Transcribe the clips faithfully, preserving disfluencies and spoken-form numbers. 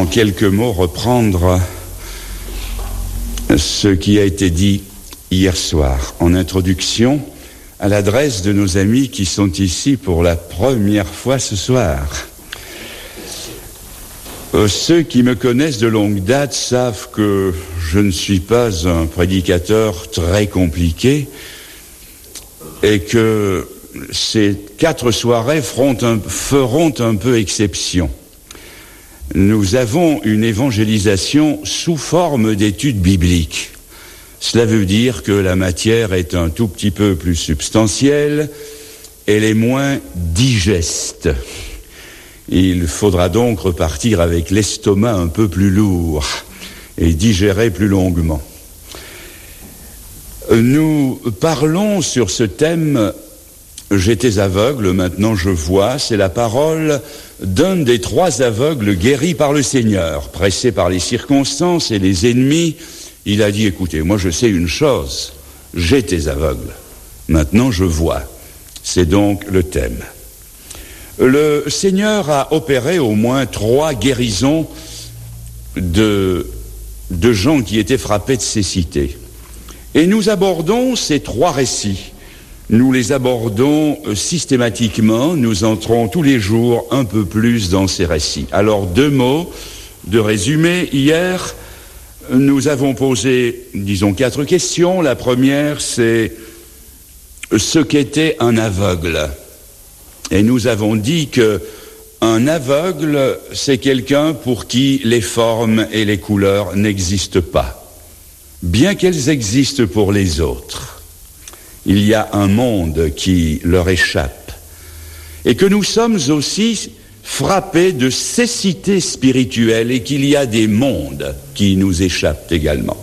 en quelques mots, reprendre ce qui a été dit hier soir en introduction à l'adresse de nos amis qui sont ici pour la première fois ce soir. Euh, ceux qui me connaissent de longue date savent que je ne suis pas un prédicateur très compliqué et que ces quatre soirées feront un, feront un peu exception. Nous avons une évangélisation sous forme d'études bibliques. Cela veut dire que la matière est un tout petit peu plus substantielle, elle est moins digeste. Il faudra donc repartir avec l'estomac un peu plus lourd et digérer plus longuement. Nous parlons sur ce thème « J'étais aveugle, maintenant je vois ». C'est la parole d'un des trois aveugles guéris par le Seigneur. Pressé par les circonstances et les ennemis, il a dit « Écoutez, moi je sais une chose, j'étais aveugle, maintenant je vois ». C'est donc le thème. Le Seigneur a opéré au moins trois guérisons de, de gens qui étaient frappés de cécité. Et nous abordons ces trois récits. Nous les abordons systématiquement, nous entrons tous les jours un peu plus dans ces récits. Alors, deux mots de résumé. Hier, nous avons posé, disons, quatre questions. La première, c'est ce qu'était un aveugle. Et nous avons dit qu'un aveugle, c'est quelqu'un pour qui les formes et les couleurs n'existent pas, bien qu'elles existent pour les autres. Il y a un monde qui leur échappe. Et que nous sommes aussi frappés de cécité spirituelle et qu'il y a des mondes qui nous échappent également.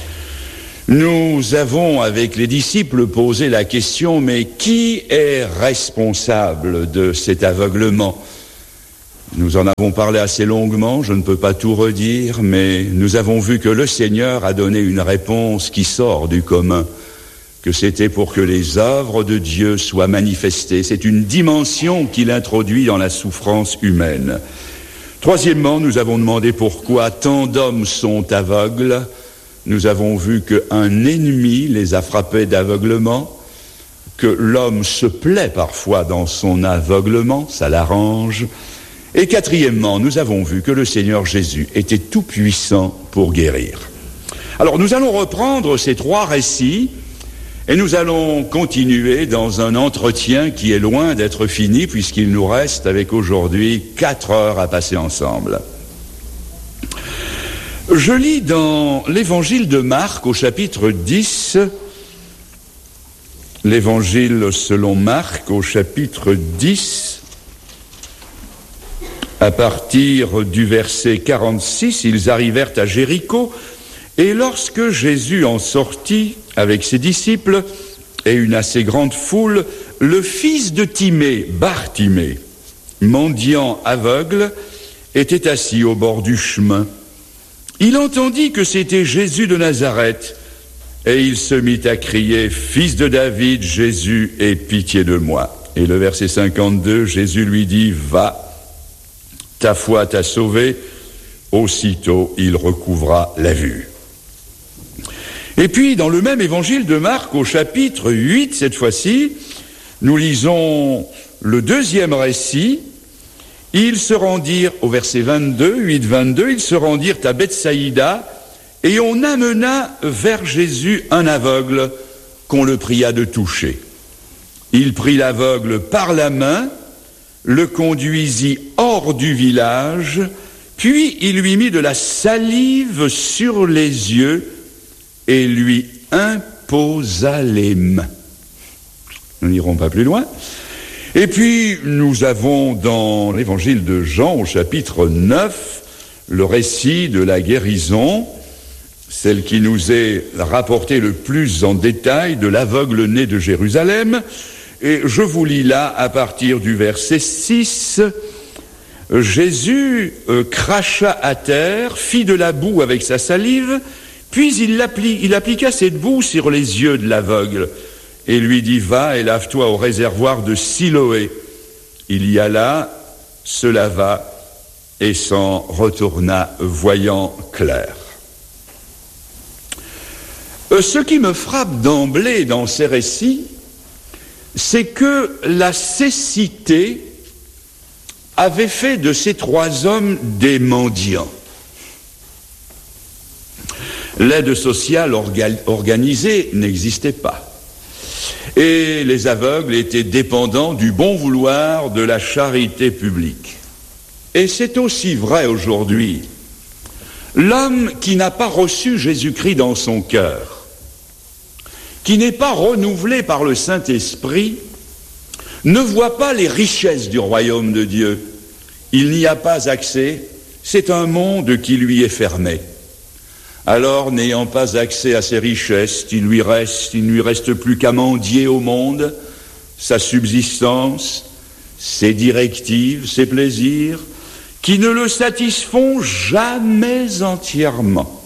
Nous avons, avec les disciples, posé la question, mais qui est responsable de cet aveuglement ? Nous en avons parlé assez longuement, je ne peux pas tout redire, mais nous avons vu que le Seigneur a donné une réponse qui sort du commun, que c'était pour que les œuvres de Dieu soient manifestées. C'est une dimension qu'il introduit dans la souffrance humaine. Troisièmement, nous avons demandé pourquoi tant d'hommes sont aveugles. Nous avons vu qu'un ennemi les a frappés d'aveuglement, que l'homme se plaît parfois dans son aveuglement, ça l'arrange. Et quatrièmement, nous avons vu que le Seigneur Jésus était tout puissant pour guérir. Alors nous allons reprendre ces trois récits et nous allons continuer dans un entretien qui est loin d'être fini puisqu'il nous reste avec aujourd'hui quatre heures à passer ensemble. Je lis dans l'évangile de Marc au chapitre dix, l'évangile selon Marc au chapitre dix, à partir du verset quarante-six, ils arrivèrent à Jéricho, et lorsque Jésus en sortit avec ses disciples et une assez grande foule, le fils de Timée, Bartimée, mendiant aveugle, était assis au bord du chemin. Il entendit que c'était Jésus de Nazareth, et il se mit à crier « Fils de David, Jésus, aie pitié de moi !» Et le verset cinquante-deux, Jésus lui dit « Va, ta foi t'a sauvé !» Aussitôt, il recouvra la vue. Et puis, dans le même évangile de Marc, au chapitre huit, cette fois-ci, nous lisons le deuxième récit. Ils se rendirent, au verset vingt-deux, huit vingt-deux, ils se rendirent à Bethsaïda, et on amena vers Jésus un aveugle qu'on le pria de toucher. Il prit l'aveugle par la main, le conduisit hors du village, puis il lui mit de la salive sur les yeux et lui imposa les mains. Nous n'irons pas plus loin. Et puis, nous avons dans l'évangile de Jean, au chapitre neuf, le récit de la guérison, celle qui nous est rapportée le plus en détail de l'aveugle né de Jérusalem. Et je vous lis là, à partir du verset six, Jésus euh, cracha à terre, fit de la boue avec sa salive, puis il, l'appli- il appliqua cette boue sur les yeux de l'aveugle. Et lui dit, va et lave-toi au réservoir de Siloé. Il y alla, se lava et s'en retourna voyant clair. Euh, ce qui me frappe d'emblée dans ces récits, c'est que la cécité avait fait de ces trois hommes des mendiants. L'aide sociale orga- organisée n'existait pas. Et les aveugles étaient dépendants du bon vouloir de la charité publique. Et c'est aussi vrai aujourd'hui. L'homme qui n'a pas reçu Jésus-Christ dans son cœur, qui n'est pas renouvelé par le Saint-Esprit, ne voit pas les richesses du royaume de Dieu. Il n'y a pas accès, c'est un monde qui lui est fermé. Alors, n'ayant pas accès à ces richesses, il lui reste, il ne lui reste plus qu'à mendier au monde, sa subsistance, ses directives, ses plaisirs, qui ne le satisfont jamais entièrement.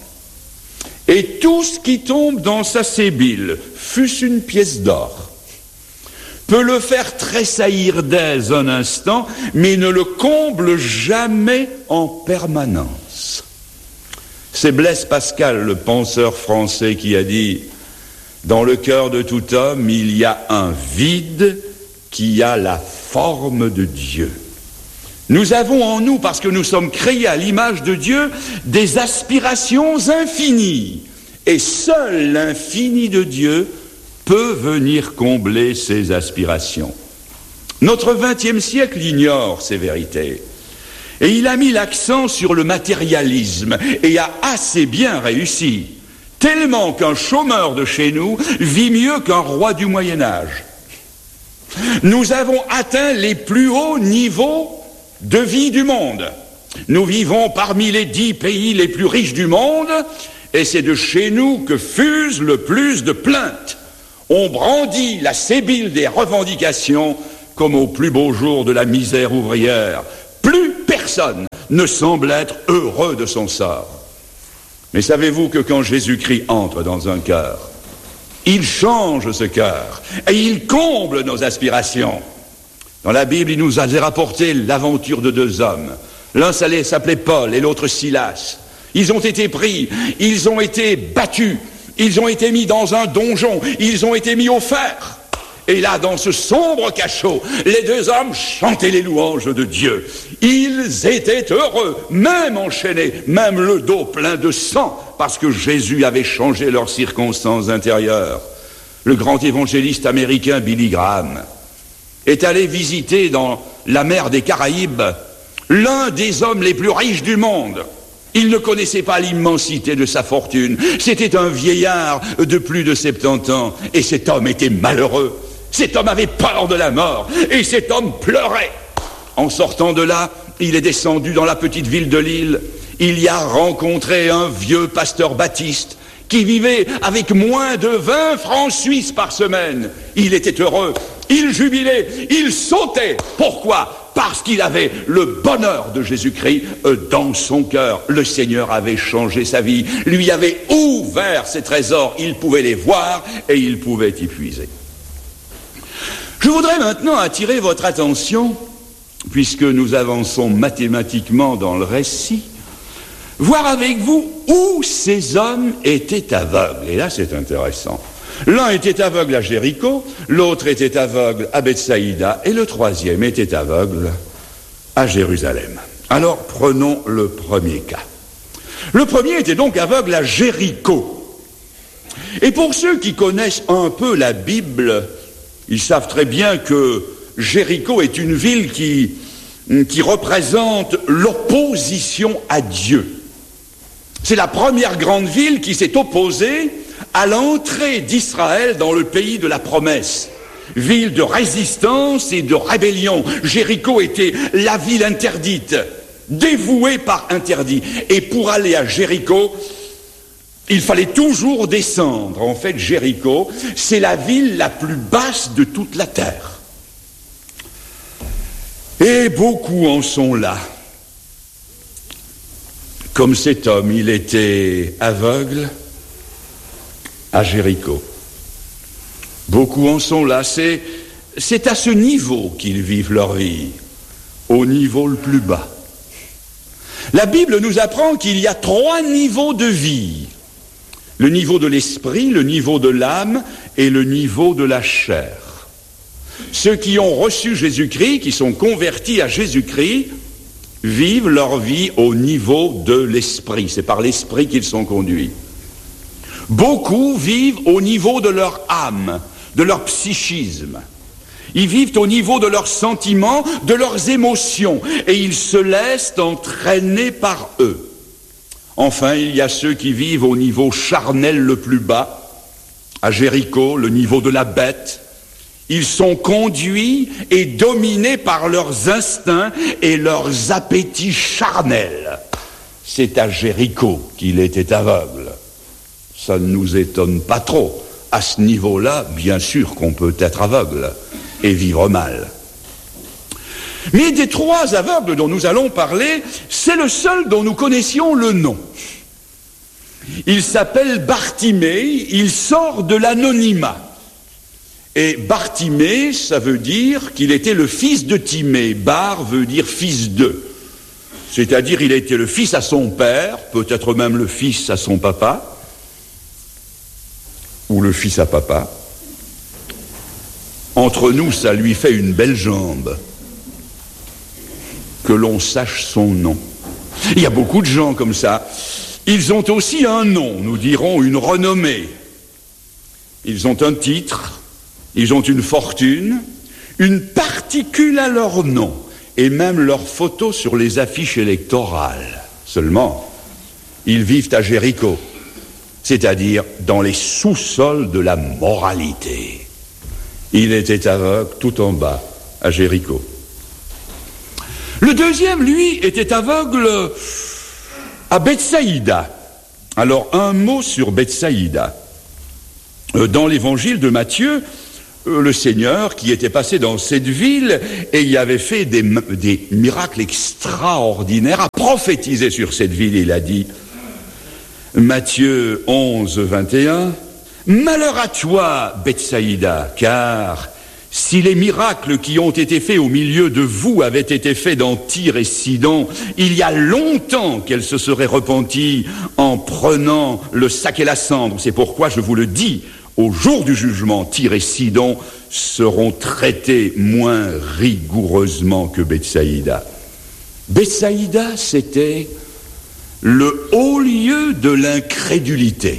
Et tout ce qui tombe dans sa sébile, fût-ce une pièce d'or, peut le faire tressaillir d'aise un instant, mais ne le comble jamais en permanence. C'est Blaise Pascal, le penseur français, qui a dit « Dans le cœur de tout homme, il y a un vide qui a la forme de Dieu. » Nous avons en nous, parce que nous sommes créés à l'image de Dieu, des aspirations infinies. Et seul l'infini de Dieu peut venir combler ces aspirations. Notre vingtième siècle ignore ces vérités. Et il a mis l'accent sur le matérialisme et a assez bien réussi, tellement qu'un chômeur de chez nous vit mieux qu'un roi du Moyen-Âge. Nous avons atteint les plus hauts niveaux de vie du monde. Nous vivons parmi les dix pays les plus riches du monde, et c'est de chez nous que fusent le plus de plaintes. On brandit la sébile des revendications comme au plus beau jour de la misère ouvrière. Plus personne ne semble être heureux de son sort. Mais savez-vous que quand Jésus-Christ entre dans un cœur, il change ce cœur et il comble nos aspirations. Dans la Bible, il nous a rapporté l'aventure de deux hommes. L'un s'appelait Paul et l'autre Silas. Ils ont été pris, ils ont été battus, ils ont été mis dans un donjon, ils ont été mis au fer. Et là, dans ce sombre cachot, les deux hommes chantaient les louanges de Dieu. Ils étaient heureux, même enchaînés, même le dos plein de sang, parce que Jésus avait changé leurs circonstances intérieures. Le grand évangéliste américain Billy Graham est allé visiter dans la mer des Caraïbes l'un des hommes les plus riches du monde. Il ne connaissait pas l'immensité de sa fortune. C'était un vieillard de plus de soixante-dix ans, et cet homme était malheureux. Cet homme avait peur de la mort, et cet homme pleurait. En sortant de là, il est descendu dans la petite ville de Lille. Il y a rencontré un vieux pasteur baptiste qui vivait avec moins de vingt francs suisses par semaine. Il était heureux, il jubilait, il sautait. Pourquoi ? Parce qu'il avait le bonheur de Jésus-Christ dans son cœur. Le Seigneur avait changé sa vie, lui avait ouvert ses trésors. Il pouvait les voir et il pouvait y puiser. Je voudrais maintenant attirer votre attention, puisque nous avançons mathématiquement dans le récit, voir avec vous où ces hommes étaient aveugles. Et là, c'est intéressant. L'un était aveugle à Jéricho, l'autre était aveugle à Bethsaïda, et le troisième était aveugle à Jérusalem. Alors, prenons le premier cas. Le premier était donc aveugle à Jéricho. Et pour ceux qui connaissent un peu la Bible, ils savent très bien que Jéricho est une ville qui, qui représente l'opposition à Dieu. C'est la première grande ville qui s'est opposée à l'entrée d'Israël dans le pays de la promesse. Ville de résistance et de rébellion. Jéricho était la ville interdite, dévouée par interdit. Et pour aller à Jéricho, il fallait toujours descendre. En fait, Jéricho, c'est la ville la plus basse de toute la terre. Et beaucoup en sont là. Comme cet homme, il était aveugle à Jéricho. Beaucoup en sont là. C'est, c'est à ce niveau qu'ils vivent leur vie, au niveau le plus bas. La Bible nous apprend qu'il y a trois niveaux de vie. Le niveau de l'esprit, le niveau de l'âme et le niveau de la chair. Ceux qui ont reçu Jésus-Christ, qui sont convertis à Jésus-Christ, vivent leur vie au niveau de l'esprit. C'est par l'esprit qu'ils sont conduits. Beaucoup vivent au niveau de leur âme, de leur psychisme. Ils vivent au niveau de leurs sentiments, de leurs émotions, et ils se laissent entraîner par eux. Enfin, il y a ceux qui vivent au niveau charnel le plus bas, à Jéricho, le niveau de la bête. Ils sont conduits et dominés par leurs instincts et leurs appétits charnels. C'est à Jéricho qu'il était aveugle. Ça ne nous étonne pas trop. À ce niveau-là, bien sûr qu'on peut être aveugle et vivre mal. Mais des trois aveugles dont nous allons parler, c'est le seul dont nous connaissions le nom. Il s'appelle Bartimée, il sort de l'anonymat. Et Bartimée, ça veut dire qu'il était le fils de Timée. Bar veut dire fils de. C'est-à-dire il était le fils à son père, peut-être même le fils à son papa, ou le fils à papa. Entre nous, ça lui fait une belle jambe que l'on sache son nom. Il y a beaucoup de gens comme ça. Ils ont aussi un nom, nous dirons une renommée. Ils ont un titre, ils ont une fortune, une particule à leur nom, et même leur photo sur les affiches électorales. Seulement, ils vivent à Jéricho, c'est-à-dire dans les sous-sols de la moralité. Il était aveugle tout en bas, à Jéricho. Le deuxième, lui, était aveugle à Bethsaïda. Alors, un mot sur Bethsaïda. Dans l'évangile de Matthieu, le Seigneur, qui était passé dans cette ville et y avait fait des, des miracles extraordinaires, a prophétisé sur cette ville. Il a dit, Matthieu onze, vingt et un, « Malheur à toi, Bethsaïda, car si les miracles qui ont été faits au milieu de vous avaient été faits dans Tyr et Sidon, il y a longtemps qu'elle se serait repentie en prenant le sac et la cendre. C'est pourquoi je vous le dis, au jour du jugement, Tyr et Sidon seront traités moins rigoureusement que Bethsaïda. » Bethsaïda, c'était le haut lieu de l'incrédulité.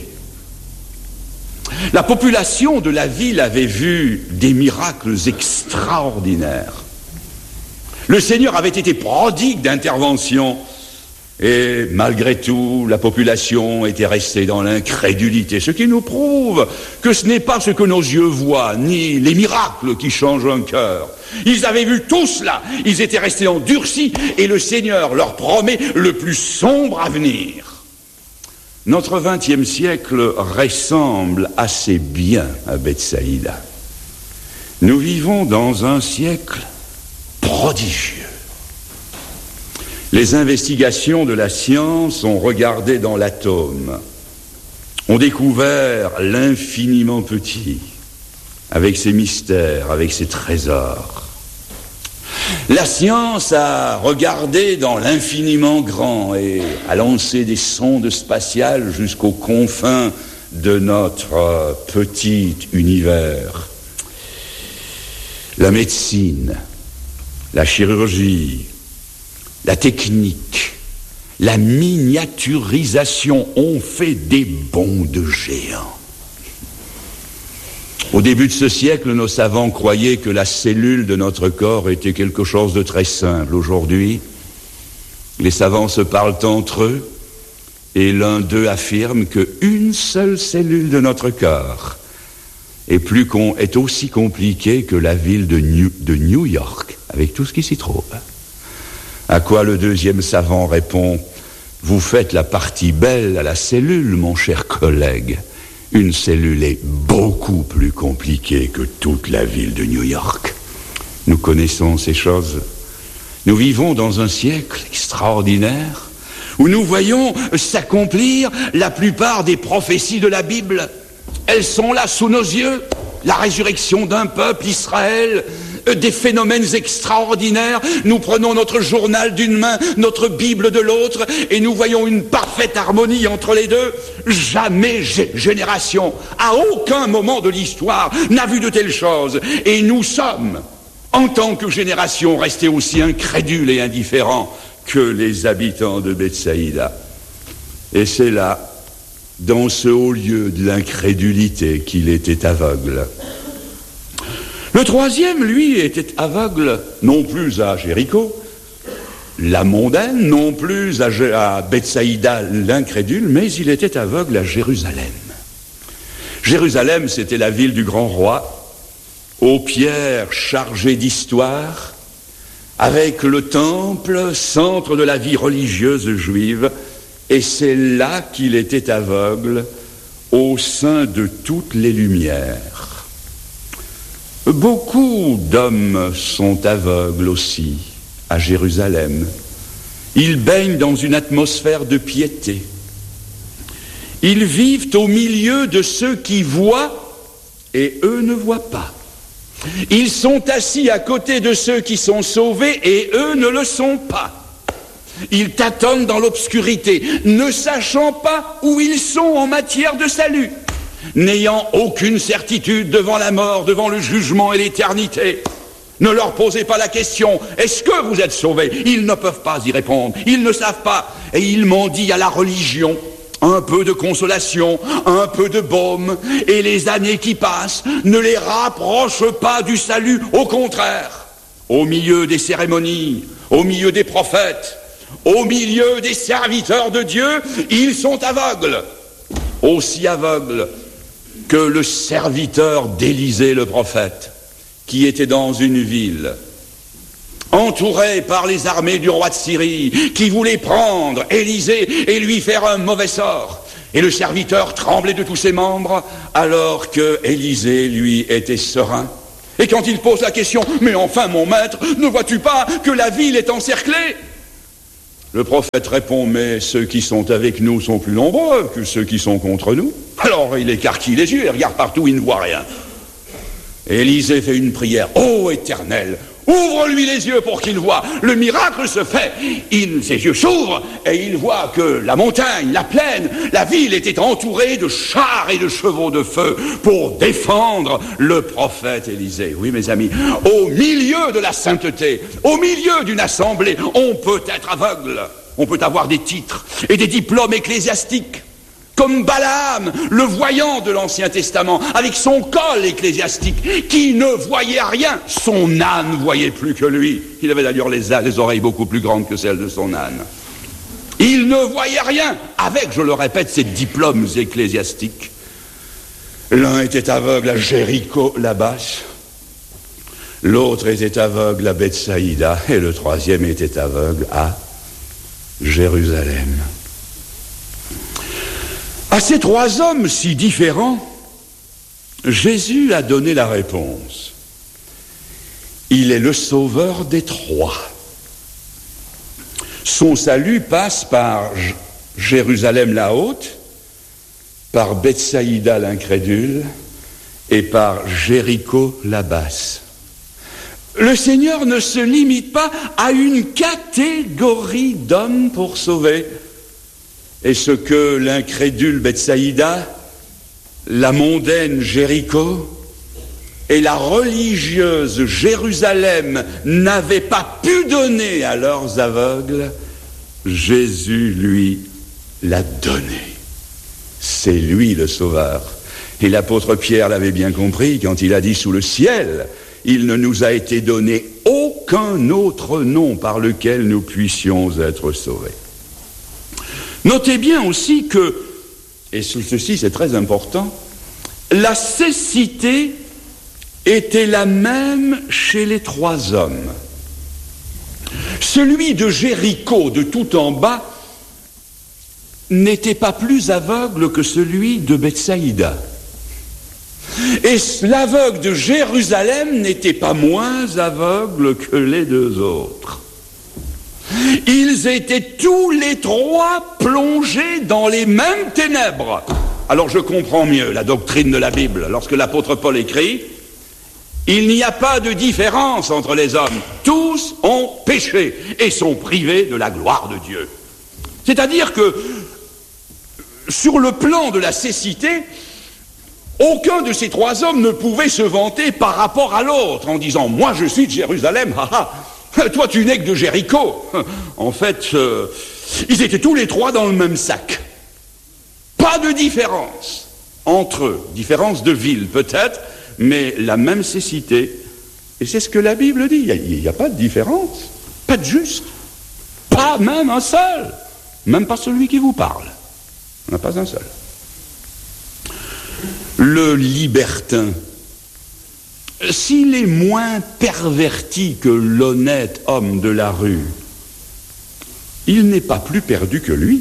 La population de la ville avait vu des miracles extraordinaires. Le Seigneur avait été prodigue d'intervention et malgré tout, la population était restée dans l'incrédulité, ce qui nous prouve que ce n'est pas ce que nos yeux voient, ni les miracles qui changent un cœur. Ils avaient vu tout cela, ils étaient restés endurcis et le Seigneur leur promet le plus sombre avenir. Notre vingtième siècle ressemble assez bien à Bethsaïda. Nous vivons dans un siècle prodigieux. Les investigations de la science ont regardé dans l'atome, ont découvert l'infiniment petit, avec ses mystères, avec ses trésors. La science a regardé dans l'infiniment grand et a lancé des sondes spatiales jusqu'aux confins de notre petit univers. La médecine, la chirurgie, la technique, la miniaturisation ont fait des bonds de géants. Au début de ce siècle, nos savants croyaient que la cellule de notre corps était quelque chose de très simple. Aujourd'hui, les savants se parlent entre eux et l'un d'eux affirme qu'une seule cellule de notre corps est, plus con, est aussi compliquée que la ville de New, de New York, avec tout ce qui s'y trouve. À quoi le deuxième savant répond, « Vous faites la partie belle à la cellule, mon cher collègue. Une cellule est beaucoup plus compliquée que toute la ville de New York. » Nous connaissons ces choses. Nous vivons dans un siècle extraordinaire où nous voyons s'accomplir la plupart des prophéties de la Bible. Elles sont là sous nos yeux. La résurrection d'un peuple, Israël, des phénomènes extraordinaires. Nous prenons notre journal d'une main, notre Bible de l'autre, et nous voyons une parfaite harmonie entre les deux. Jamais génération, à aucun moment de l'histoire, n'a vu de telles choses. Et nous sommes, en tant que génération, restés aussi incrédules et indifférents que les habitants de Bethsaïda. Et c'est là, dans ce haut lieu de l'incrédulité, qu'il était aveugle. Le troisième, lui, était aveugle, non plus à Jéricho, la mondaine, non plus à, à Bethsaïda, l'incrédule, mais il était aveugle à Jérusalem. Jérusalem, c'était la ville du grand roi, aux pierres chargées d'histoire, avec le temple, centre de la vie religieuse juive, et c'est là qu'il était aveugle, au sein de toutes les lumières. Beaucoup d'hommes sont aveugles aussi à Jérusalem. Ils baignent dans une atmosphère de piété. Ils vivent au milieu de ceux qui voient et eux ne voient pas. Ils sont assis à côté de ceux qui sont sauvés et eux ne le sont pas. Ils tâtonnent dans l'obscurité, ne sachant pas où ils sont en matière de salut, n'ayant aucune certitude devant la mort, devant le jugement et l'éternité. Ne leur posez pas la question, est-ce que vous êtes sauvés? Ils ne peuvent pas y répondre, ils ne savent pas, et ils mendient à la religion. Un peu de consolation, un peu de baume, et les années qui passent ne les rapprochent pas du salut, au contraire. Au milieu des cérémonies, au milieu des prophètes, au milieu des serviteurs de Dieu, ils sont aveugles, aussi aveugles que le serviteur d'Élisée le prophète, qui était dans une ville, entouré par les armées du roi de Syrie, qui voulait prendre Élisée et lui faire un mauvais sort. Et le serviteur tremblait de tous ses membres, alors que Élisée, lui, était serein. Et quand il pose la question, « Mais enfin, mon maître, ne vois-tu pas que la ville est encerclée ?» Le prophète répond, « Mais ceux qui sont avec nous sont plus nombreux que ceux qui sont contre nous. » Alors il écarquille les yeux, il regarde partout, il ne voit rien. Et Élisée fait une prière, « Ô Éternel, ouvre-lui les yeux pour qu'il voie. » Le miracle se fait. Il, ses yeux s'ouvrent et il voit que la montagne, la plaine, la ville était entourée de chars et de chevaux de feu pour défendre le prophète Élisée. Oui, mes amis, au milieu de la sainteté, au milieu d'une assemblée, on peut être aveugle. On peut avoir des titres et des diplômes ecclésiastiques. Comme Balaam, le voyant de l'Ancien Testament, avec son col ecclésiastique, qui ne voyait rien. Son âne ne voyait plus que lui. Il avait d'ailleurs les, les oreilles beaucoup plus grandes que celles de son âne. Il ne voyait rien, avec, je le répète, ses diplômes ecclésiastiques. L'un était aveugle à Jéricho, là-bas. L'autre était aveugle à Bethsaïda. Et le troisième était aveugle à Jérusalem. À ces trois hommes si différents, Jésus a donné la réponse. Il est le sauveur des trois. Son salut passe par Jérusalem la haute, par Bethsaïda l'incrédule et par Jéricho la basse. Le Seigneur ne se limite pas à une catégorie d'hommes pour sauver. Et ce que l'incrédule Bethsaïda, la mondaine Jéricho et la religieuse Jérusalem n'avaient pas pu donner à leurs aveugles, Jésus, lui, l'a donné. C'est lui le sauveur. Et l'apôtre Pierre l'avait bien compris quand il a dit « Sous le ciel, il ne nous a été donné aucun autre nom par lequel nous puissions être sauvés. » Notez bien aussi que, et ceci c'est très important, la cécité était la même chez les trois hommes. Celui de Jéricho, de tout en bas, n'était pas plus aveugle que celui de Bethsaïda. Et l'aveugle de Jérusalem n'était pas moins aveugle que les deux autres. Ils étaient tous les trois plongés dans les mêmes ténèbres. Alors je comprends mieux la doctrine de la Bible. Lorsque l'apôtre Paul écrit, Il n'y a pas de différence entre les hommes. Tous ont péché et sont privés de la gloire de Dieu. C'est-à-dire que, sur le plan de la cécité, aucun de ces trois hommes ne pouvait se vanter par rapport à l'autre en disant « Moi, je suis de Jérusalem, haha, toi, tu n'es que de Jéricho. » En fait, euh, ils étaient tous les trois dans le même sac. Pas de différence entre eux, différence de ville peut-être, mais la même cécité. Et c'est ce que la Bible dit, il n'y a, a pas de différence, pas de juste, pas même un seul, même pas celui qui vous parle, il n'y en a pas un seul. Le libertin, s'il est moins perverti que l'honnête homme de la rue, il n'est pas plus perdu que lui.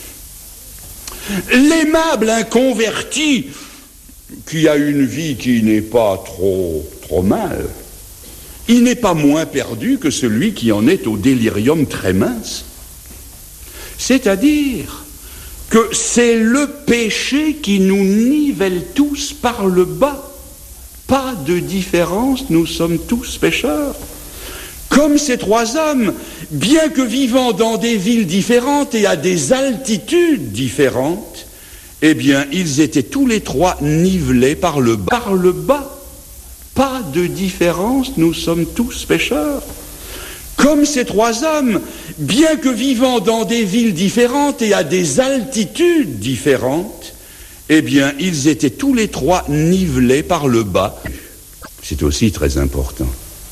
L'aimable inconverti, qui a une vie qui n'est pas trop, trop mal, il n'est pas moins perdu que celui qui en est au délirium très mince. C'est-à-dire que c'est le péché qui nous nivelle tous par le bas. Pas de différence, nous sommes tous pécheurs. Comme ces trois hommes, bien que vivant dans des villes différentes et à des altitudes différentes, eh bien, ils étaient tous les trois nivelés par le bas. Par le bas. Pas de différence, nous sommes tous pécheurs. Comme ces trois hommes, bien que vivant dans des villes différentes et à des altitudes différentes, eh bien, ils étaient tous les trois nivelés par le bas. C'est aussi très important.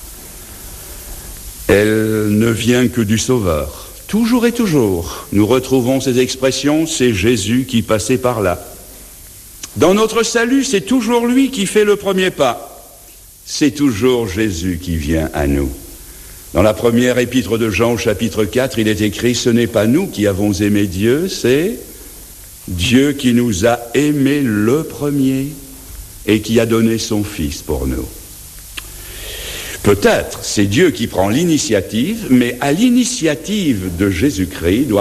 Elle ne vient que du Sauveur. Toujours et toujours, nous retrouvons ces expressions, c'est Jésus qui passait par là. Dans notre salut, c'est toujours lui qui fait le premier pas. C'est toujours Jésus qui vient à nous. Dans la première épître de Jean, au chapitre quatre, il est écrit « Ce n'est pas nous qui avons aimé Dieu, c'est Dieu qui nous a aimés le premier et qui a donné son Fils pour nous. » Peut-être, c'est Dieu qui prend l'initiative, mais à l'initiative de Jésus-Christ doit